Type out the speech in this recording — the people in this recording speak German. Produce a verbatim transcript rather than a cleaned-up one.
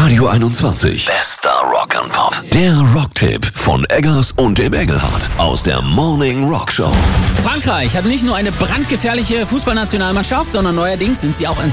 Radio einundzwanzig. Bester Rock and Pop. Der Rocktipp von Eggers und dem Engelhardt aus der Morning Rock Show. Frankreich hat nicht nur eine brandgefährliche Fußballnationalmannschaft, sondern neuerdings sind sie auch ins